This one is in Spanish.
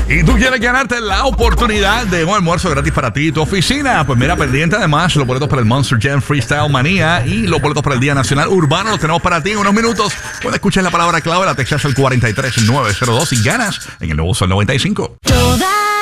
Y tú quieres ganarte la oportunidad de un almuerzo gratis para ti y tu oficina. Pues mira, pendiente además los boletos para el Monster Jam Freestyle Manía y los boletos para el Día Nacional Urbano los tenemos para ti en unos minutos. Cuando escuches la palabra clave, la textas al 43902 y ganas en el nuevo Sol 95. Toda